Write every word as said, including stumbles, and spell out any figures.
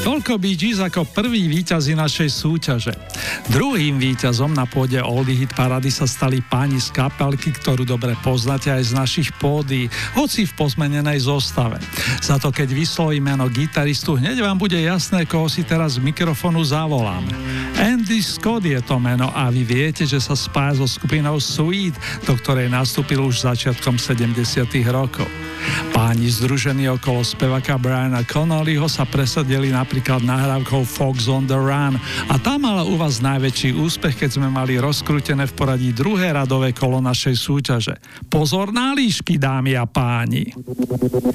Toľko Bee Gees ako prvý víťazi našej súťaže. Druhým víťazom na pôde Oldie Hit Parady sa stali páni z kapelky, ktorú dobre poznáte aj z našich pódií, hoci v pozmenenej zostave. Za to, keď vyslovím meno gitaristu, hneď vám bude jasné, koho si teraz z mikrofónu zavoláme. Andy Scott je to meno a vy viete, že sa spája so skupinou Sweet, do ktorej nastúpil už začiatkom sedemdesiatych rokov. Páni združení okolo speváka Briana Connollyho sa presadili napríklad nahrávkou Fox on the Run a tá mala u vás najväčší úspech, keď sme mali rozkrútené v poradí druhé radové kolo našej súťaže. Pozor na líšky, dámy a páni!